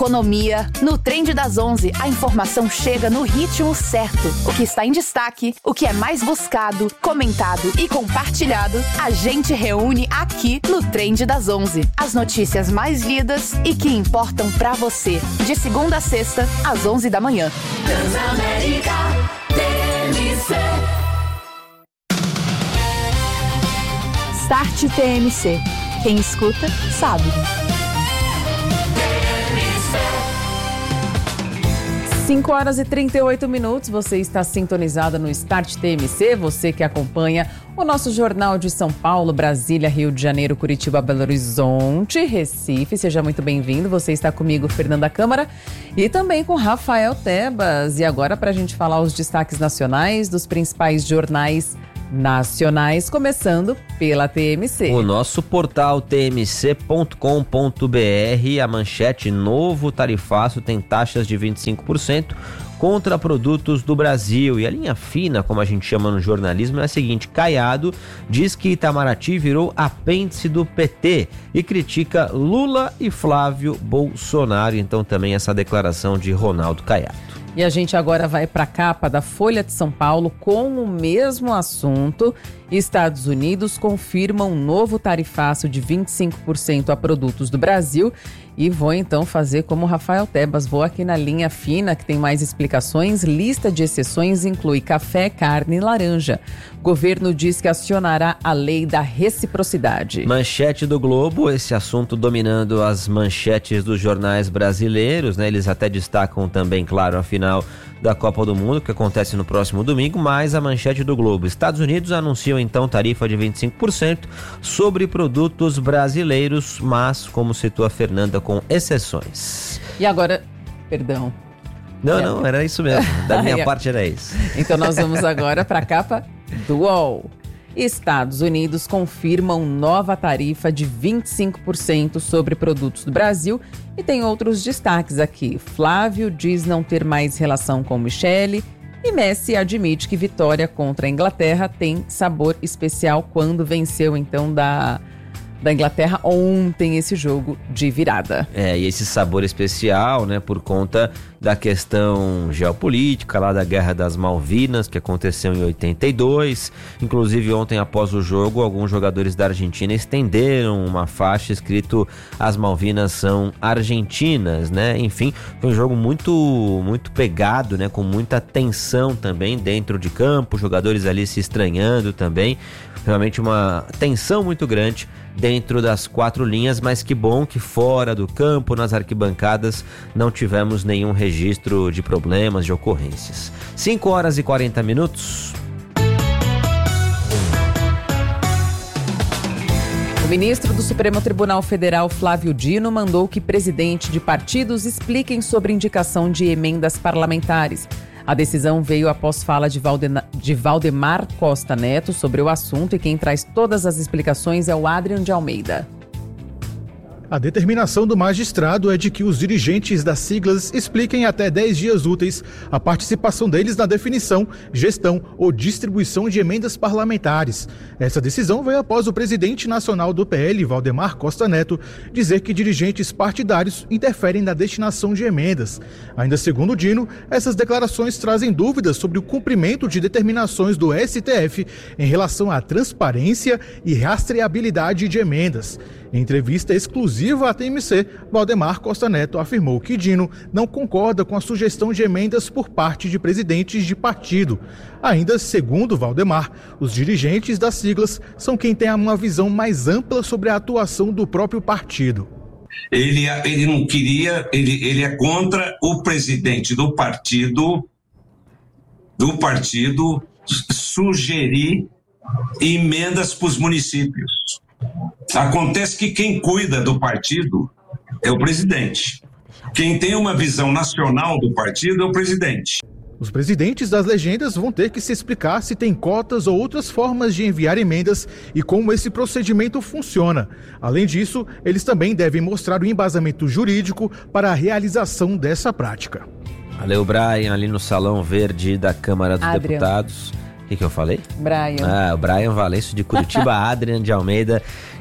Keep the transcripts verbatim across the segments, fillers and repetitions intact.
economia. No Trend das onze, a informação chega no ritmo certo. O que está em destaque, o que é mais buscado, comentado e compartilhado, a gente reúne aqui no Trend das onze. As notícias mais lidas e que importam pra você. De segunda a sexta, às onze da manhã. Transamérica T M C. Start T M C. Quem escuta, sabe. cinco horas e trinta e oito minutos, você está sintonizada no Start T M C, você que acompanha o nosso Jornal de São Paulo, Brasília, Rio de Janeiro, Curitiba, Belo Horizonte, Recife. Seja muito bem-vindo, você está comigo, Fernanda Câmara, e também com Rafael Tebas. E agora, para a gente falar os destaques nacionais dos principais jornais nacionais, começando pela T M C. O nosso portal t m c ponto com ponto b r, a manchete: novo tarifaço tem taxas de vinte e cinco por cento contra produtos do Brasil. E a linha fina, como a gente chama no jornalismo, é a seguinte: Caiado diz que Itamaraty virou apêndice do P T e critica Lula e Flávio Bolsonaro. Então também essa declaração de Ronaldo Caiado. E a gente agora vai para a capa da Folha de São Paulo com o mesmo assunto. Estados Unidos confirma um novo tarifaço de vinte e cinco por cento a produtos do Brasil. E vou então fazer como Rafael Tebas, vou aqui na linha fina que tem mais explicações. Lista de exceções inclui café, carne e laranja. Governo diz que acionará a lei da reciprocidade. Manchete do Globo, esse assunto dominando as manchetes dos jornais brasileiros, né? Eles até destacam também, claro, a final da Copa do Mundo, que acontece no próximo domingo, mas a manchete do Globo: Estados Unidos anunciam então tarifa de vinte e cinco por cento sobre produtos brasileiros, mas, como citou a Fernanda, com exceções. E agora, perdão. Não, é. não, era isso mesmo. Da minha parte era isso. Então nós vamos agora para a capa do U O L. Estados Unidos confirmam nova tarifa de vinte e cinco por cento sobre produtos do Brasil. E tem outros destaques aqui. Flávio diz não ter mais relação com Michele. E Messi admite que vitória contra a Inglaterra tem sabor especial quando venceu então da... da Inglaterra ontem esse jogo de virada. É, e esse sabor especial, né, por conta da questão geopolítica lá da Guerra das Malvinas, que aconteceu em oitenta e dois. Inclusive ontem, após o jogo, alguns jogadores da Argentina estenderam uma faixa escrito "As Malvinas são argentinas", né? Enfim, foi um jogo muito, muito pegado, né, com muita tensão também dentro de campo, jogadores ali se estranhando também. Realmente uma tensão muito grande dentro das quatro linhas, mas que bom que fora do campo, nas arquibancadas, não tivemos nenhum registro de problemas, de ocorrências. cinco horas e quarenta minutos. O ministro do Supremo Tribunal Federal, Flávio Dino, mandou que presidentes de partidos expliquem sobre indicação de emendas parlamentares. A decisão veio após fala de, Valdena, de Valdemar Costa Neto sobre o assunto, e quem traz todas as explicações é o Adrian de Almeida. A determinação do magistrado é de que os dirigentes das siglas expliquem até dez dias úteis a participação deles na definição, gestão ou distribuição de emendas parlamentares. Essa decisão veio após o presidente nacional do P L, Valdemar Costa Neto, dizer que dirigentes partidários interferem na destinação de emendas. Ainda segundo Dino, essas declarações trazem dúvidas sobre o cumprimento de determinações do S T F em relação à transparência e rastreabilidade de emendas. Em entrevista exclusiva à T M C, Valdemar Costa Neto afirmou que Dino não concorda com a sugestão de emendas por parte de presidentes de partido. Ainda segundo Valdemar, os dirigentes das siglas são quem tem uma visão mais ampla sobre a atuação do próprio partido. Ele, ele não queria, ele, ele é contra o presidente do partido, do partido sugerir emendas para os municípios. Acontece que quem cuida do partido é o presidente. Quem tem uma visão nacional do partido é o presidente. Os presidentes das legendas vão ter que se explicar se tem cotas ou outras formas de enviar emendas e como esse procedimento funciona. Além disso, eles também devem mostrar o embasamento jurídico para a realização dessa prática. Valeu, Brian, ali no Salão Verde da Câmara dos Adrian. Deputados. O que, que eu falei? Brian. Ah, o Brian Valenço de Curitiba, Adrian de Almeida,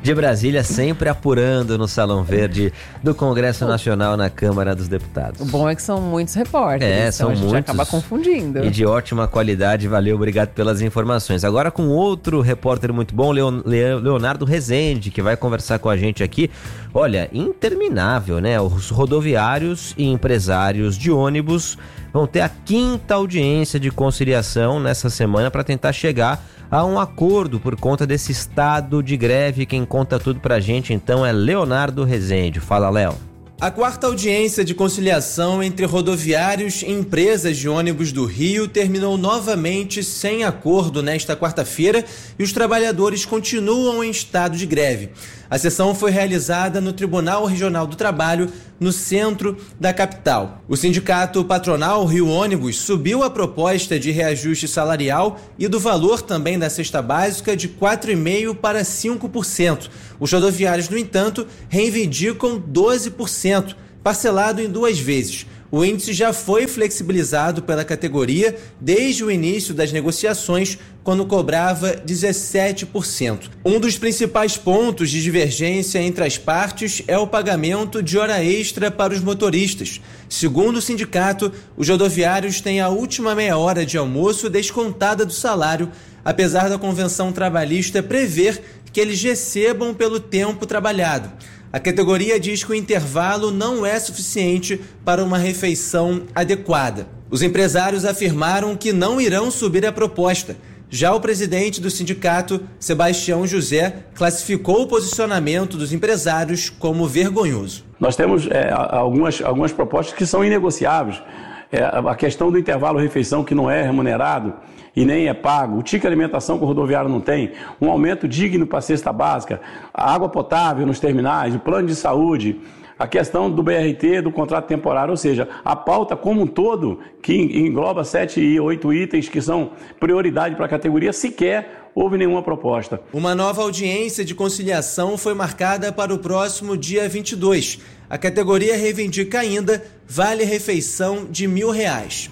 de Brasília, sempre apurando no Salão Verde do Congresso Nacional na Câmara dos Deputados. O bom é que são muitos repórteres, É, então são a gente muitos. acaba confundindo. E de ótima qualidade, valeu, obrigado pelas informações. Agora com outro repórter muito bom, Leon- Le- Leonardo Rezende, que vai conversar com a gente aqui. Olha, interminável, né? Os rodoviários e empresários de ônibus vão ter a quinta audiência de conciliação nessa semana para tentar chegar a um acordo por conta desse estado de greve. Quem conta tudo pra gente então é Leonardo Rezende. Fala, Léo. A quarta audiência de conciliação entre rodoviários e empresas de ônibus do Rio terminou novamente sem acordo nesta quarta-feira e os trabalhadores continuam em estado de greve. A sessão foi realizada no Tribunal Regional do Trabalho, no centro da capital. O sindicato patronal Rio Ônibus subiu a proposta de reajuste salarial e do valor também da cesta básica de quatro vírgula cinco por cento para cinco por cento. Os rodoviários, no entanto, reivindicam doze por cento, parcelado em duas vezes. O índice já foi flexibilizado pela categoria desde o início das negociações, quando cobrava dezessete por cento. Um dos principais pontos de divergência entre as partes é o pagamento de hora extra para os motoristas. Segundo o sindicato, os rodoviários têm a última meia hora de almoço descontada do salário, apesar da convenção trabalhista prever que eles recebam pelo tempo trabalhado. A categoria diz que o intervalo não é suficiente para uma refeição adequada. Os empresários afirmaram que não irão subir a proposta. Já o presidente do sindicato, Sebastião José, classificou o posicionamento dos empresários como vergonhoso. Nós temos é, algumas, algumas propostas que são inegociáveis. É, a questão do intervalo-refeição que não é remunerado e nem é pago, o ticket alimentação que o rodoviário não tem, um aumento digno para a cesta básica, a água potável nos terminais, o plano de saúde, a questão do B R T, do contrato temporário, ou seja, a pauta como um todo, que engloba sete e oito itens que são prioridade para a categoria, sequer houve nenhuma proposta. Uma nova audiência de conciliação foi marcada para o próximo dia vinte e dois. A categoria reivindica ainda vale-refeição de mil reais.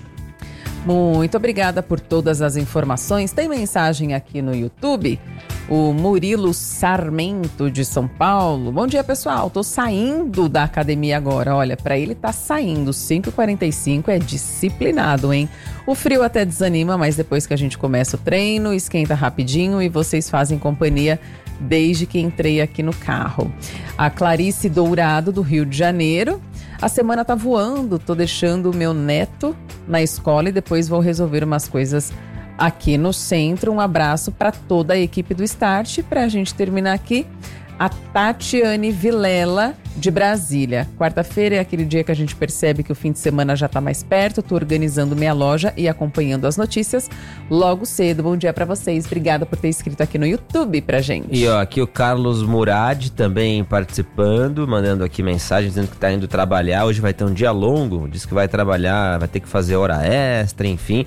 Muito obrigada por todas as informações. Tem mensagem aqui no YouTube. O Murilo Sarmento, de São Paulo. Bom dia, pessoal. Tô saindo da academia agora. Olha, para ele tá saindo. cinco e quarenta e cinco é disciplinado, hein? O frio até desanima, mas depois que a gente começa o treino, esquenta rapidinho e vocês fazem companhia desde que entrei aqui no carro. A Clarice Dourado, do Rio de Janeiro. A semana tá voando. Tô deixando o meu neto na escola e depois vou resolver umas coisas aqui no centro. Um abraço para toda a equipe do Start. Para a gente terminar aqui, a Tatiane Vilela, de Brasília. Quarta-feira é aquele dia que a gente percebe que o fim de semana já está mais perto. Estou organizando minha loja e acompanhando as notícias logo cedo. Bom dia para vocês. Obrigada por ter inscrito aqui no YouTube pra gente. E ó, aqui o Carlos Murad também participando, mandando aqui mensagem dizendo que tá indo trabalhar. Hoje vai ter um dia longo, diz que vai trabalhar, vai ter que fazer hora extra, enfim.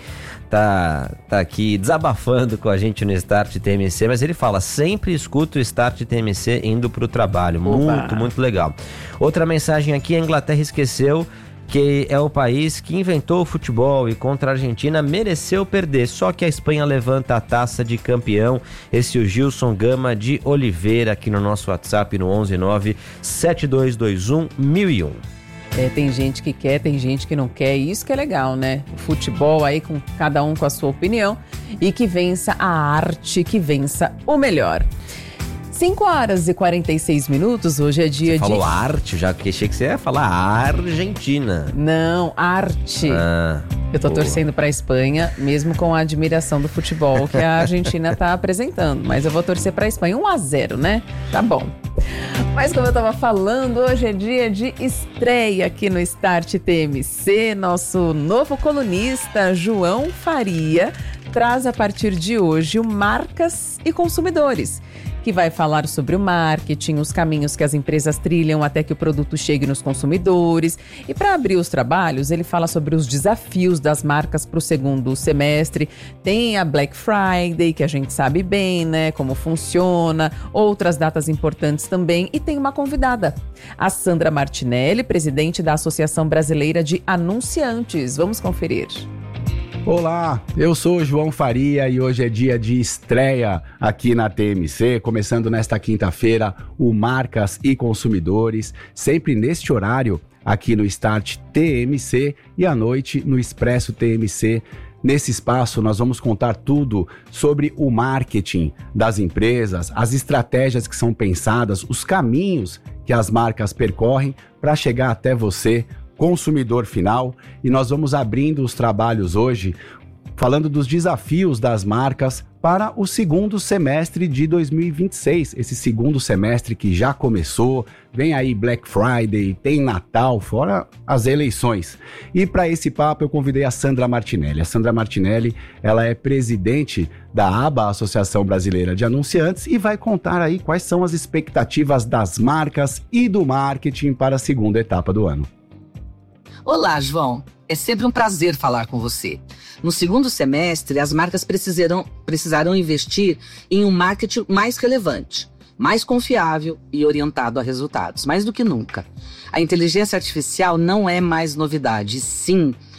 Tá, tá aqui desabafando com a gente no Start T M C, mas ele fala, sempre escuto o Start T M C indo pro trabalho. Opa. Muito, muito legal. Outra mensagem aqui, a Inglaterra esqueceu que é o país que inventou o futebol e contra a Argentina mereceu perder, só que a Espanha levanta a taça de campeão. Esse é o Gilson Gama de Oliveira aqui no nosso WhatsApp no onze nove sete dois dois um mil e um. É, tem gente que quer, tem gente que não quer, e isso que é legal, né? O futebol aí com cada um com a sua opinião e que vença a arte, que vença o melhor. cinco horas e quarenta e seis minutos, hoje é dia você de... falou arte, já que achei que você ia falar Argentina. Não, arte. Ah, Eu tô boa. torcendo pra Espanha, mesmo com a admiração do futebol que a Argentina tá apresentando. Mas eu vou torcer pra Espanha, um a zero, né? Tá bom. Mas como eu tava falando, hoje é dia de estreia aqui no Start T M C. Nosso novo colunista, João Faria, traz a partir de hoje o Marcas e Consumidores, que vai falar sobre o marketing, os caminhos que as empresas trilham até que o produto chegue nos consumidores. E para abrir os trabalhos, ele fala sobre os desafios das marcas para o segundo semestre. Tem a Black Friday, que a gente sabe bem, né, como funciona, outras datas importantes também. E tem uma convidada, a Sandra Martinelli, presidente da Associação Brasileira de Anunciantes. Vamos conferir. Olá, eu sou o João Faria e hoje é dia de estreia aqui na T M C, começando nesta quinta-feira o Marcas e Consumidores, sempre neste horário aqui no Start T M C e à noite no Expresso T M C. Nesse espaço nós vamos contar tudo sobre o marketing das empresas, as estratégias que são pensadas, os caminhos que as marcas percorrem para chegar até você, consumidor final, e nós vamos abrindo os trabalhos hoje falando dos desafios das marcas para o segundo semestre de dois mil e vinte e seis, esse segundo semestre que já começou, vem aí Black Friday, tem Natal, fora as eleições. E para esse papo eu convidei a Sandra Martinelli. A Sandra Martinelli, ela é presidente da A B A, Associação Brasileira de Anunciantes, e vai contar aí quais são as expectativas das marcas e do marketing para a segunda etapa do ano. Olá, João. É sempre um prazer falar com você. No segundo semestre, as marcas precisarão, precisarão investir em um marketing mais relevante, mais confiável e orientado a resultados, mais do que nunca. A inteligência artificial não é mais novidade, sim,